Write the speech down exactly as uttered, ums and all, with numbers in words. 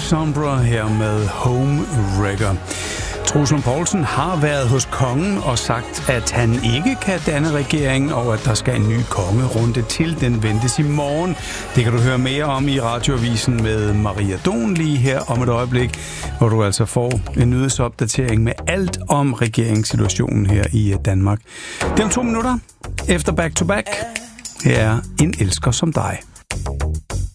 Sombra her med Home Wrecker. Troels Lund Poulsen har været hos kongen og sagt, at han ikke kan danne regering, og at der skal en ny kongerunde til. Den ventes i morgen. Det kan du høre mere om i radioavisen med Maria Don lige her om et øjeblik, hvor du altså får en nyhedsopdatering med alt om regeringssituationen her i Danmark. Det er om to minutter efter Back to Back. Her er En elsker som dig.